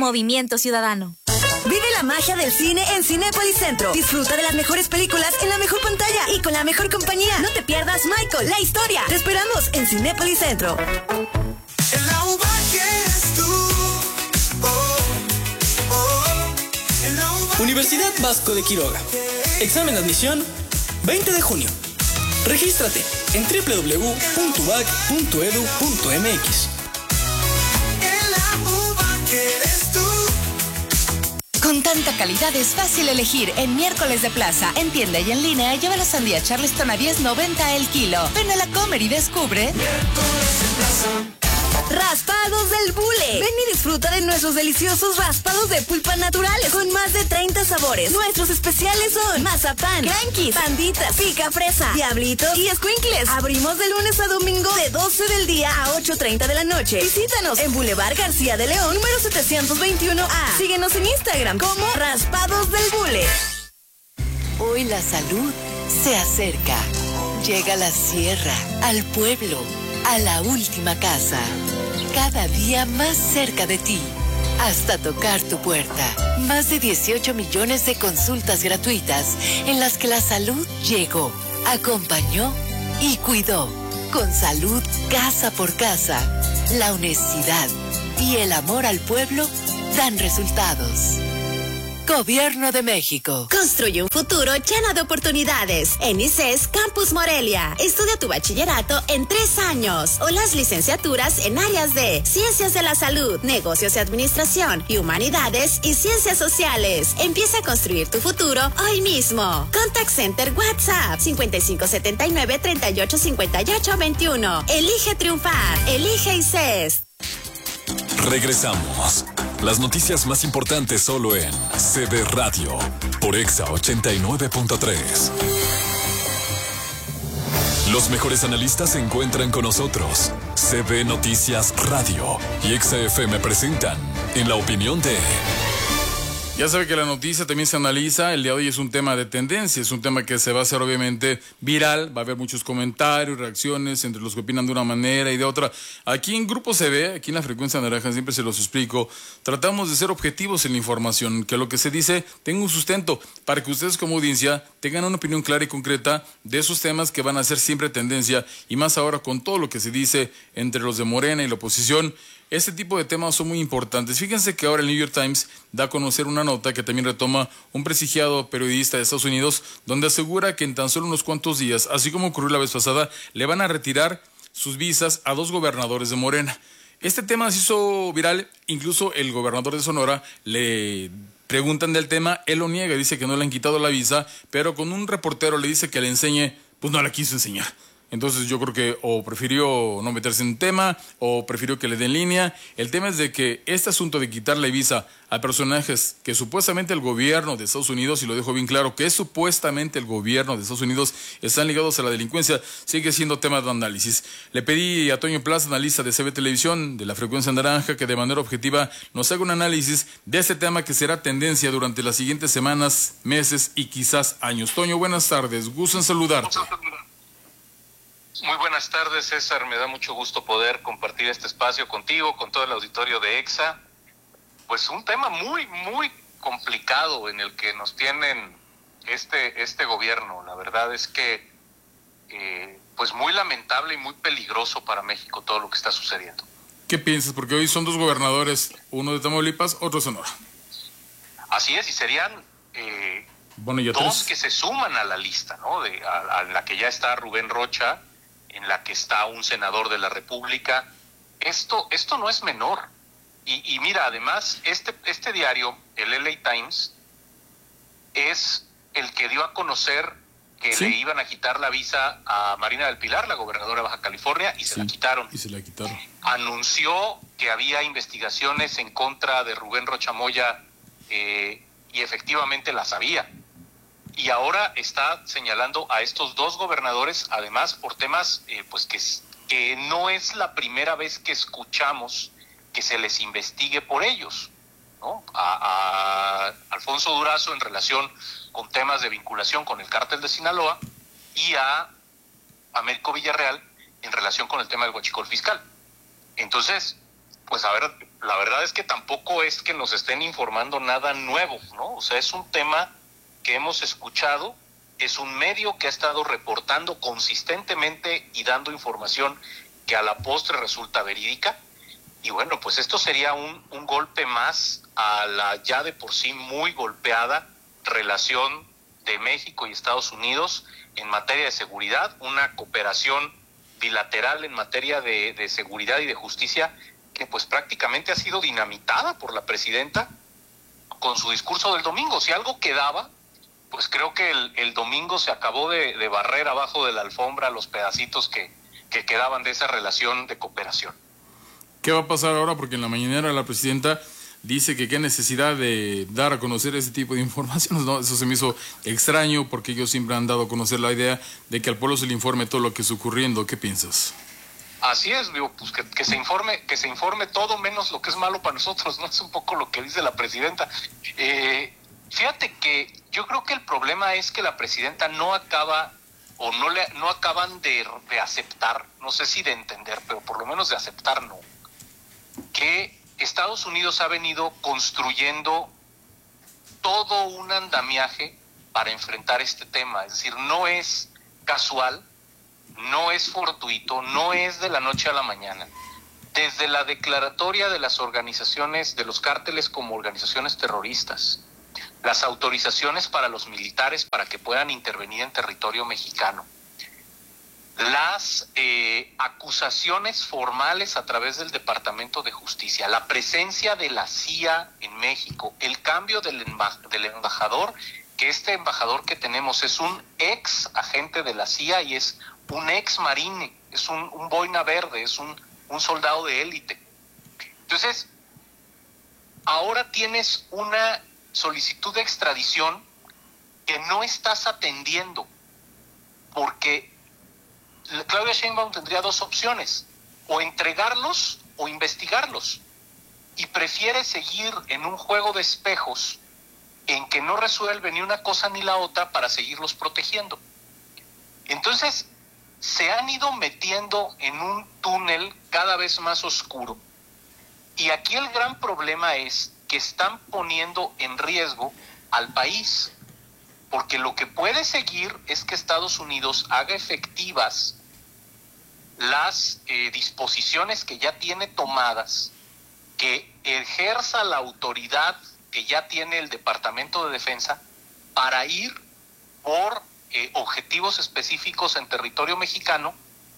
Movimiento Ciudadano. Vive la magia del cine en Cinépolis Centro. Disfruta de las mejores películas en la mejor pantalla y con la mejor compañía. No te pierdas Michael, la historia. Te esperamos en Cinépolis Centro. En la uva que eres tú. En la uva. Universidad Vasco de Quiroga. Examen de admisión 20 de junio. Regístrate en www.ubac.edu.mx. En la uva que eres tú. Con tanta calidad es fácil elegir. En Miércoles de Plaza, en tienda y en línea, lleva la sandía Charleston a 10.90 el kilo. Ven a la Comer y descubre Miércoles en Plaza. Raspados del Bule. Ven y disfruta de nuestros deliciosos raspados de pulpa naturales con más de 30 sabores. Nuestros especiales son mazapán, crankies, panditas, pica fresa, diablito y escuincles. Abrimos de lunes a domingo de 12 del día a 8:30 de la noche. Visítanos en Boulevard García de León, número 721A. Síguenos en Instagram como Raspados del Bule. Hoy la salud se acerca. Llega a la sierra, al pueblo, a la última casa. Cada día más cerca de ti, hasta tocar tu puerta. Más de 18 millones de consultas gratuitas en las que la salud llegó, acompañó y cuidó. Con salud casa por casa, la honestidad y el amor al pueblo dan resultados. Gobierno de México. Construye un futuro lleno de oportunidades. En ICES Campus Morelia. Estudia tu bachillerato en 3 años o las licenciaturas en áreas de Ciencias de la Salud, Negocios y Administración y Humanidades y Ciencias Sociales. Empieza a construir tu futuro hoy mismo. Contact Center WhatsApp 5579-385821. Elige triunfar. Elige ICES. Regresamos. Las noticias más importantes solo en CB Radio, por Exa 89.3. Los mejores analistas se encuentran con nosotros. CB Noticias Radio y Exa FM presentan En la Opinión de... Ya sabe que la noticia también se analiza. El día de hoy es un tema de tendencia, es un tema que se va a hacer obviamente viral, va a haber muchos comentarios, reacciones entre los que opinan de una manera y de otra. Aquí en Grupo CB, aquí en la Frecuencia Naranja, siempre se los explico, tratamos de ser objetivos en la información, que lo que se dice tenga un sustento, para que ustedes como audiencia tengan una opinión clara y concreta de esos temas que van a ser siempre tendencia, y más ahora con todo lo que se dice entre los de Morena y la oposición. Este tipo de temas son muy importantes. Fíjense que ahora el New York Times da a conocer una nota que también retoma un prestigiado periodista de Estados Unidos, donde asegura que en tan solo unos cuantos días, así como ocurrió la vez pasada, le van a retirar sus visas a 2 gobernadores de Morena. Este tema se hizo viral, incluso el gobernador de Sonora le preguntan del tema, él lo niega, dice que no le han quitado la visa, pero con un reportero le dice que le enseñe, pues no la quiso enseñar. Entonces yo creo que o prefirió no meterse en un tema o prefirió que le den línea. El tema es de que este asunto de quitarle visa a personajes que supuestamente el gobierno de Estados Unidos, y lo dejo bien claro, que es supuestamente el gobierno de Estados Unidos, están ligados a la delincuencia, sigue siendo tema de análisis. Le pedí a Toño Plaza, analista de CB Televisión, de la Frecuencia Naranja, que de manera objetiva nos haga un análisis de este tema que será tendencia durante las siguientes semanas, meses y quizás años. Toño, buenas tardes, gusto en saludarte. Muy buenas tardes, César. Me da mucho gusto poder compartir este espacio contigo, con todo el auditorio de EXA. Pues un tema muy, muy complicado en el que nos tienen este gobierno. La verdad es que pues muy lamentable y muy peligroso para México todo lo que está sucediendo. ¿Qué piensas? Porque hoy son 2 gobernadores, uno de Tamaulipas, otro de Sonora. Así es, y serían bueno, ya 2 3 que se suman a la lista, ¿no? A la que ya está Rubén Rocha, en la que está un senador de la República. Esto no es menor. Y mira, además, este diario, el LA Times, es el que dio a conocer que ¿sí? le iban a quitar la visa a Marina del Pilar, la gobernadora de Baja California, y se la quitaron. Y se la quitaron. Anunció que había investigaciones en contra de Rubén Rocha Moya, y efectivamente las había. Y ahora está señalando a estos 2 gobernadores, además por temas pues que no es la primera vez que escuchamos que se les investigue por ellos, ¿no? A Alfonso Durazo en relación con temas de vinculación con el cártel de Sinaloa, y a Américo Villarreal en relación con el tema del huachicol fiscal. Entonces, Pues a ver, la verdad es que tampoco es que nos estén informando nada nuevo, ¿no? O sea, es un tema que hemos escuchado, es un medio que ha estado reportando consistentemente y dando información que a la postre resulta verídica. Y bueno, pues esto sería un golpe más a la ya de por sí muy golpeada relación de México y Estados Unidos en materia de seguridad, una cooperación bilateral en materia de seguridad y de justicia que pues prácticamente ha sido dinamitada por la presidenta con su discurso del domingo. Si algo quedaba, pues creo que el domingo se acabó de barrer abajo de la alfombra los pedacitos que quedaban de esa relación de cooperación. ¿Qué va a pasar ahora? Porque en la mañanera la presidenta dice que qué necesidad de dar a conocer ese tipo de informaciones, ¿no? Eso se me hizo extraño porque ellos siempre han dado a conocer la idea de que al pueblo se le informe todo lo que está ocurriendo. ¿Qué piensas? Así es, digo, pues que se informe todo menos lo que es malo para nosotros, ¿no? Es un poco lo que dice la presidenta. Fíjate que yo creo que el problema es que la presidenta no acaba o no acaban de aceptar, no sé si de entender, pero por lo menos de aceptar no, que Estados Unidos ha venido construyendo todo un andamiaje para enfrentar este tema. Es decir, no es casual, no es fortuito, no es de la noche a la mañana. Desde la declaratoria de las organizaciones, de los cárteles como organizaciones terroristas, las autorizaciones para los militares para que puedan intervenir en territorio mexicano, las acusaciones formales a través del Departamento de Justicia, la presencia de la CIA en México, el cambio del embajador, que este embajador que tenemos es un ex agente de la CIA y es un ex marine, es un boina verde, es un soldado de élite. Entonces, ahora tienes una solicitud de extradición que no estás atendiendo, porque Claudia Sheinbaum tendría dos opciones: o entregarlos o investigarlos, y prefiere seguir en un juego de espejos en que no resuelve ni una cosa ni la otra para seguirlos protegiendo. Entonces se han ido metiendo en un túnel cada vez más oscuro, y aquí el gran problema es que están poniendo en riesgo al país, porque lo que puede seguir es que Estados Unidos haga efectivas las disposiciones que ya tiene tomadas, que ejerza la autoridad que ya tiene el Departamento de Defensa para ir por objetivos específicos en territorio mexicano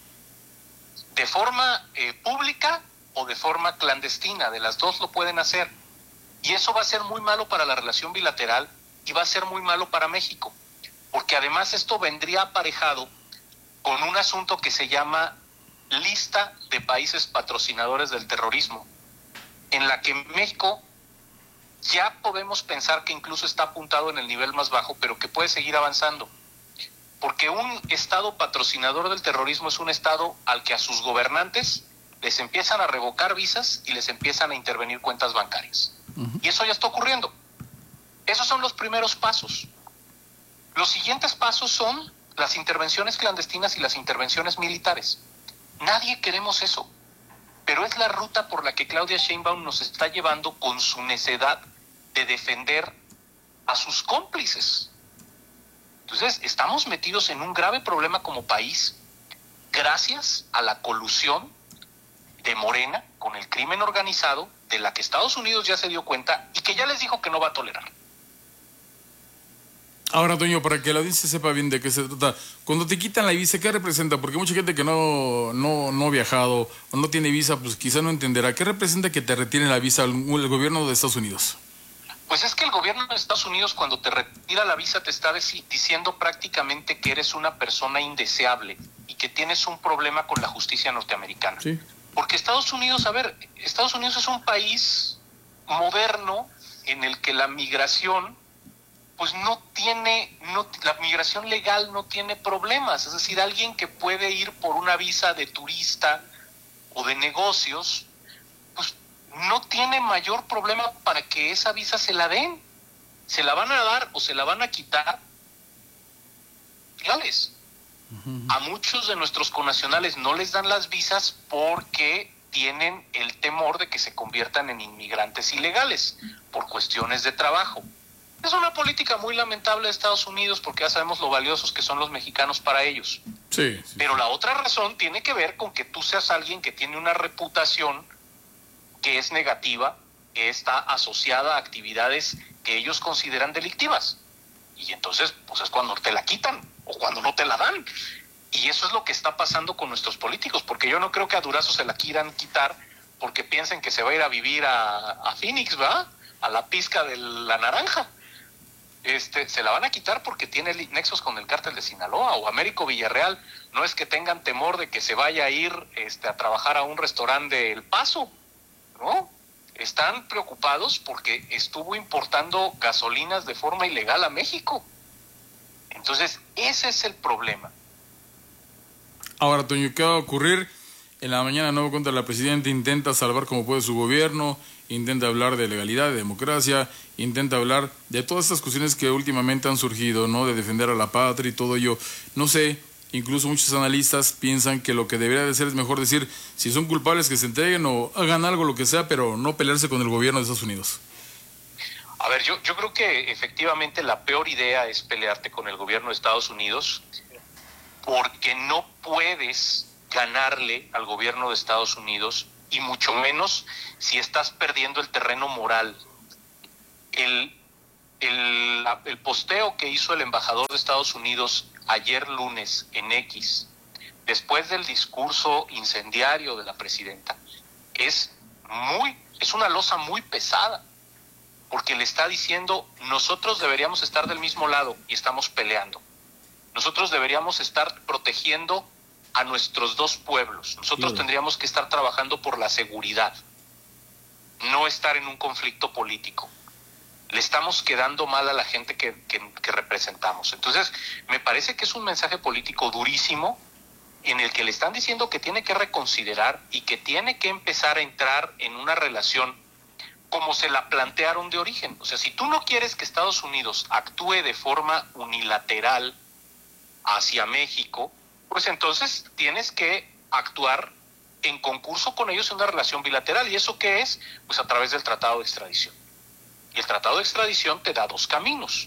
de forma pública o de forma clandestina. De las dos lo pueden hacer, y eso va a ser muy malo para la relación bilateral y va a ser muy malo para México, porque además esto vendría aparejado con un asunto que se llama lista de países patrocinadores del terrorismo, en la que México ya podemos pensar que incluso está apuntado en el nivel más bajo, pero que puede seguir avanzando, porque un estado patrocinador del terrorismo es un estado al que a sus gobernantes les empiezan a revocar visas y les empiezan a intervenir cuentas bancarias. Y eso ya está ocurriendo. Esos son los primeros pasos. Los siguientes pasos son las intervenciones clandestinas y las intervenciones militares. Nadie queremos eso, pero es la ruta por la que Claudia Sheinbaum nos está llevando con su necedad de defender a sus cómplices. Entonces, estamos metidos en un grave problema como país gracias a la colusión de Morena con el crimen organizado, de la que Estados Unidos ya se dio cuenta y que ya les dijo que no va a tolerar. Ahora, Toño, para que la audiencia sepa bien de qué se trata, cuando te quitan la visa, ¿qué representa? Porque mucha gente que no ha viajado o no tiene visa, pues quizá no entenderá. ¿Qué representa que te retiren la visa el gobierno de Estados Unidos? Pues es que el gobierno de Estados Unidos, cuando te retira la visa, te está diciendo prácticamente que eres una persona indeseable y que tienes un problema con la justicia norteamericana. Sí. Porque Estados Unidos es un país moderno en el que la migración, pues la migración legal no tiene problemas. Es decir, alguien que puede ir por una visa de turista o de negocios, pues no tiene mayor problema para que esa visa se la den. Se la van a dar o se la van a quitar. Fíjales. A muchos de nuestros connacionales no les dan las visas porque tienen el temor de que se conviertan en inmigrantes ilegales por cuestiones de trabajo. Es una política muy lamentable de Estados Unidos porque ya sabemos lo valiosos que son los mexicanos para ellos. Sí. Pero la otra razón tiene que ver con que tú seas alguien que tiene una reputación que es negativa, que está asociada a actividades que ellos consideran delictivas. Y entonces, pues es cuando te la quitan o cuando no te la dan. Y eso es lo que está pasando con nuestros políticos, porque yo no creo que a Durazo se la quieran quitar porque piensen que se va a ir a vivir a Phoenix, ¿verdad? A la pizca de la naranja. Se la van a quitar porque tiene nexos con el cártel de Sinaloa. O Américo Villarreal, no es que tengan temor de que se vaya a ir a trabajar a un restaurante de El Paso, ¿no? Están preocupados porque estuvo importando gasolinas de forma ilegal a México. Entonces, ese es el problema. Ahora, Toño, ¿qué va a ocurrir? En la mañana, nuevo cuenta, la presidenta intenta salvar como puede su gobierno, intenta hablar de legalidad, de democracia, intenta hablar de todas estas cuestiones que últimamente han surgido, ¿no? De defender a la patria y todo ello. No sé, incluso muchos analistas piensan que lo que debería de ser es mejor decir, si son culpables que se entreguen o hagan algo, lo que sea, pero no pelearse con el gobierno de Estados Unidos. A ver, yo creo que efectivamente la peor idea es pelearte con el gobierno de Estados Unidos, porque no puedes ganarle al gobierno de Estados Unidos, y mucho menos si estás perdiendo el terreno moral. El posteo que hizo el embajador de Estados Unidos ayer lunes en X, después del discurso incendiario de la presidenta, es una losa muy pesada, porque le está diciendo, nosotros deberíamos estar del mismo lado y estamos peleando. Nosotros deberíamos estar protegiendo a nuestros dos pueblos. Nosotros tendríamos que estar trabajando por la seguridad, no estar en un conflicto político. Le estamos quedando mal a la gente que representamos. Entonces, me parece que es un mensaje político durísimo en el que le están diciendo que tiene que reconsiderar y que tiene que empezar a entrar en una relación como se la plantearon de origen. O sea, si tú no quieres que Estados Unidos actúe de forma unilateral hacia México, pues entonces tienes que actuar en concurso con ellos en una relación bilateral. ¿Y eso qué es? Pues a través del Tratado de Extradición. Y el Tratado de Extradición te da dos caminos.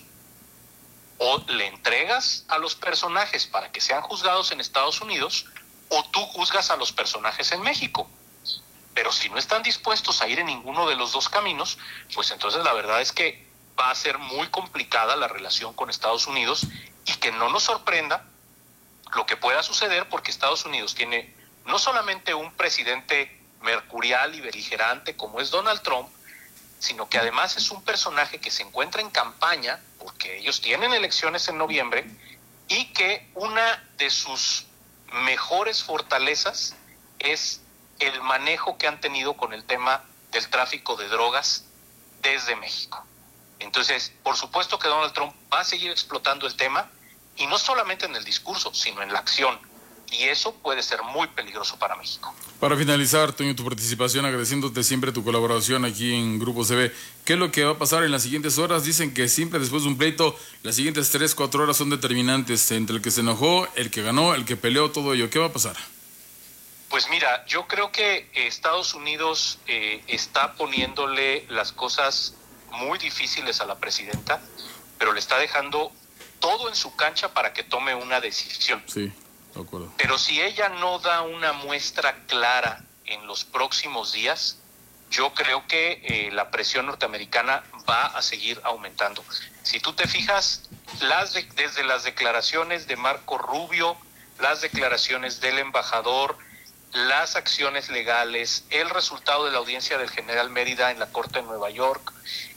O le entregas a los personajes para que sean juzgados en Estados Unidos, o tú juzgas a los personajes en México. Pero si no están dispuestos a ir en ninguno de los dos caminos, pues entonces la verdad es que va a ser muy complicada la relación con Estados Unidos, y que no nos sorprenda lo que pueda suceder, porque Estados Unidos tiene no solamente un presidente mercurial y beligerante como es Donald Trump, sino que además es un personaje que se encuentra en campaña, porque ellos tienen elecciones en noviembre, y que una de sus mejores fortalezas es el manejo que han tenido con el tema del tráfico de drogas desde México. Entonces, por supuesto que Donald Trump va a seguir explotando el tema, y no solamente en el discurso, sino en la acción. Y eso puede ser muy peligroso para México. Para finalizar, Toño, tu participación, agradeciéndote siempre tu colaboración aquí en Grupo CB. ¿Qué es lo que va a pasar en las siguientes horas? Dicen que siempre después de un pleito, las siguientes 3-4 horas son determinantes. Entre el que se enojó, el que ganó, el que peleó, todo ello. ¿Qué va a pasar? Pues mira, yo creo que Estados Unidos está poniéndole las cosas muy difíciles a la presidenta, pero le está dejando todo en su cancha para que tome una decisión. Sí, de acuerdo. Pero si ella no da una muestra clara en los próximos días, yo creo que la presión norteamericana va a seguir aumentando. Si tú te fijas, desde las declaraciones de Marco Rubio, las declaraciones del embajador, las acciones legales, el resultado de la audiencia del general Mérida en la Corte de Nueva York,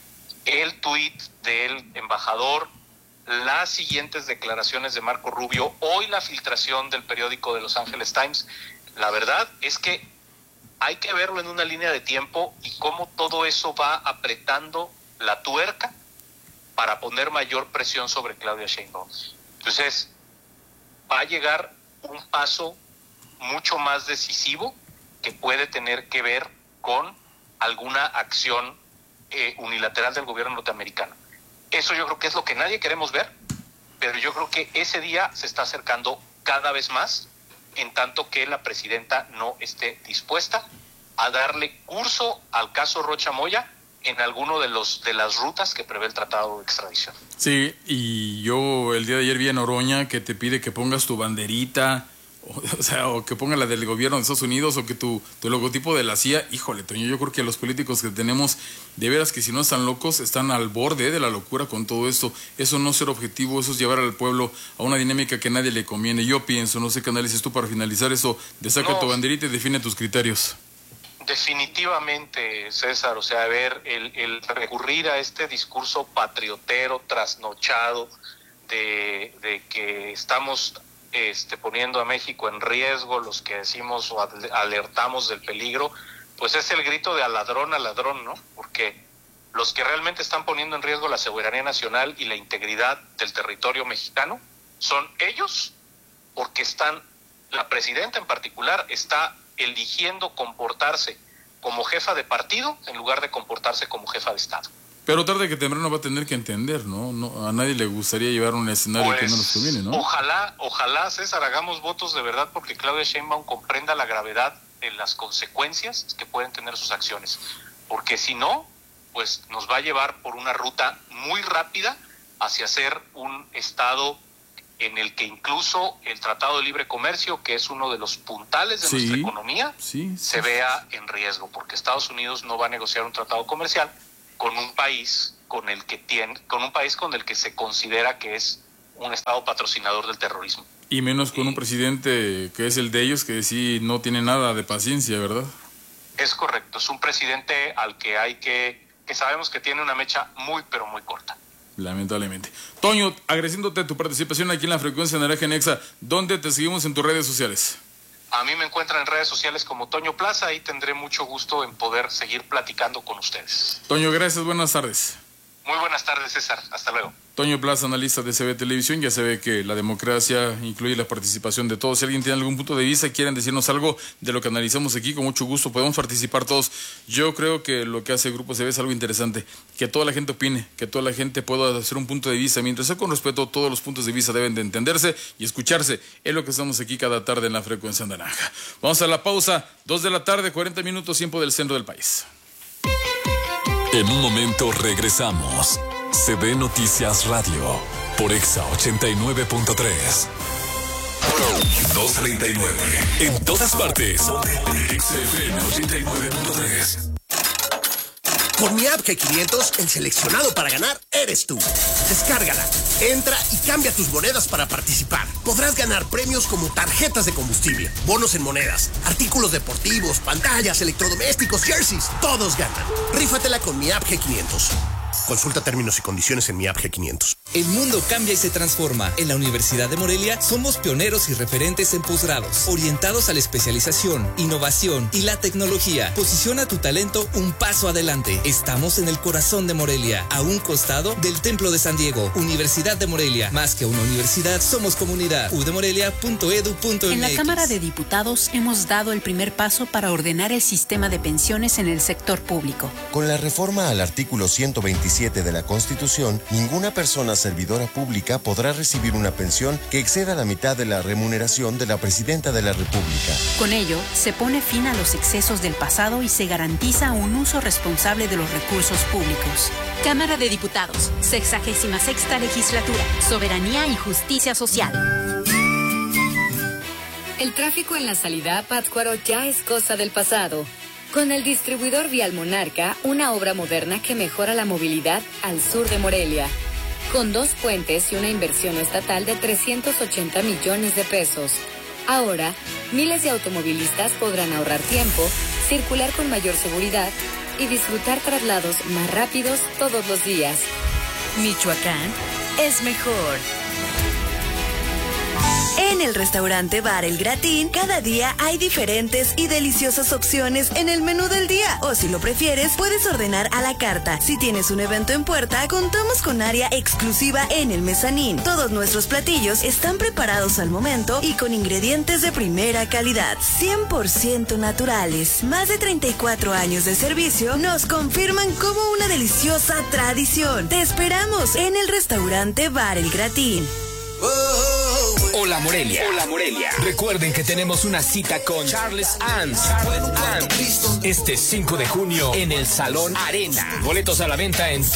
el tuit del embajador, las siguientes declaraciones de Marco Rubio, hoy la filtración del periódico de Los Angeles Times, la verdad es que hay que verlo en una línea de tiempo y cómo todo eso va apretando la tuerca para poner mayor presión sobre Claudia Sheinbaum. Entonces, va a llegar un paso mucho más decisivo que puede tener que ver con alguna acción unilateral del gobierno norteamericano. Eso yo creo que es lo que nadie queremos ver, pero yo creo que ese día se está acercando cada vez más, en tanto que la presidenta no esté dispuesta a darle curso al caso Rocha Moya en alguno de las rutas que prevé el tratado de extradición. Sí, y yo el día de ayer vi a Noroña que te pide que pongas tu banderita, o que ponga la del gobierno de Estados Unidos, o que tu logotipo de la CIA. Híjole, Toño, yo creo que los políticos que tenemos, de veras que si no están locos, están al borde de la locura con todo esto. Eso no es ser objetivo, eso es llevar al pueblo a una dinámica que a nadie le conviene. Yo pienso, no sé qué análisis tú para finalizar eso, de saca tu banderita y define tus criterios. Definitivamente, César, o sea, a ver, el recurrir a este discurso patriotero, trasnochado, de que estamos poniendo a México en riesgo, los que decimos o alertamos del peligro, pues es el grito de al ladrón, ¿no? Porque los que realmente están poniendo en riesgo la soberanía nacional y la integridad del territorio mexicano son ellos, porque la presidenta en particular está eligiendo comportarse como jefa de partido en lugar de comportarse como jefa de Estado. Pero tarde que temprano va a tener que entender, ¿no? A nadie le gustaría llevar un escenario que no nos conviene, ¿no? Ojalá, César, hagamos votos de verdad porque Claudia Sheinbaum comprenda la gravedad de las consecuencias que pueden tener sus acciones. Porque si no, pues nos va a llevar por una ruta muy rápida hacia ser un Estado en el que incluso el Tratado de Libre Comercio, que es uno de los puntales de nuestra economía, se vea en riesgo, porque Estados Unidos no va a negociar un tratado comercial con un país con el que se considera que es un Estado patrocinador del terrorismo. Y menos con un presidente que es el de ellos, que sí no tiene nada de paciencia, ¿verdad? Es correcto, es un presidente al que que sabemos que tiene una mecha muy, pero muy corta. Lamentablemente. Toño, agradeciéndote tu participación aquí en la Frecuencia Naranja en Exa, ¿dónde te seguimos en tus redes sociales? A mí me encuentran en redes sociales como Toño Plaza, ahí tendré mucho gusto en poder seguir platicando con ustedes. Toño, gracias, buenas tardes. Muy buenas tardes, César, hasta luego. Toño Plaza, analista de CB Televisión, ya se ve que la democracia incluye la participación de todos. Si alguien tiene algún punto de vista, quieren decirnos algo de lo que analizamos aquí, con mucho gusto podemos participar todos. Yo creo que lo que hace Grupo CB es algo interesante, que toda la gente opine, que toda la gente pueda hacer un punto de vista. Mientras sea con respeto, todos los puntos de vista deben de entenderse y escucharse. Es lo que estamos aquí cada tarde en la Frecuencia Naranja. Vamos a la pausa, 2 de la tarde, 40 minutos, tiempo del centro del país. En un momento regresamos. CB Noticias Radio por Exa 89.3. 239. En todas partes. XFM 89.3. Con mi app G500, el seleccionado para ganar eres tú. Descárgala, entra y cambia tus monedas para participar. Podrás ganar premios como tarjetas de combustible, bonos en monedas, artículos deportivos, pantallas, electrodomésticos, jerseys. Todos ganan. Rífatela con mi app G500. Consulta términos y condiciones en mi app G500. El mundo cambia y se transforma. En la Universidad de Morelia somos pioneros y referentes en posgrados, orientados a la especialización, innovación y la tecnología. Posiciona tu talento un paso adelante. Estamos en el corazón de Morelia, a un costado del Templo de San Diego. Universidad de Morelia, más que una universidad, somos comunidad. udemorelia.edu.mx. En la Cámara de Diputados hemos dado el primer paso para ordenar el sistema de pensiones en el sector público. Con la reforma al artículo 127 de la Constitución, ninguna persona servidora pública podrá recibir una pensión que exceda la mitad de la remuneración de la Presidenta de la República. Con ello, se pone fin a los excesos del pasado y se garantiza un uso responsable de los recursos públicos. Cámara de Diputados, 66ª Legislatura, Soberanía y Justicia Social. El tráfico en la salida a Pátzcuaro ya es cosa del pasado. Con el distribuidor vial Monarca, una obra moderna que mejora la movilidad al sur de Morelia. Con 2 puentes y una inversión estatal de 380 millones de pesos. Ahora, miles de automovilistas podrán ahorrar tiempo, circular con mayor seguridad y disfrutar traslados más rápidos todos los días. Michoacán es mejor. En el restaurante Bar El Gratín, cada día hay diferentes y deliciosas opciones en el menú del día. O si lo prefieres, puedes ordenar a la carta. Si tienes un evento en puerta, contamos con área exclusiva en el mezanín. Todos nuestros platillos están preparados al momento y con ingredientes de primera calidad, 100% naturales. Más de 34 años de servicio nos confirman como una deliciosa tradición. Te esperamos en el restaurante Bar El Gratín. Hola Morelia. Hola Morelia. Recuerden que tenemos una cita con Charles Ans este 5 de junio en el Salón Arena. Boletos a la venta en